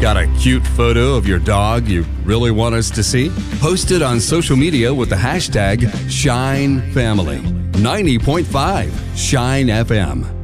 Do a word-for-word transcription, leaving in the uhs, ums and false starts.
Got a cute photo of your dog you really want us to see? Post it on social media with the hashtag Shine Family. ninety point five Shine F M.